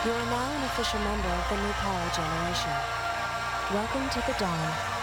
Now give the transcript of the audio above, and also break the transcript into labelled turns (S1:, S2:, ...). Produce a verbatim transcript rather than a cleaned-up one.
S1: You are now an official member of the new power generation. Welcome to the dawn.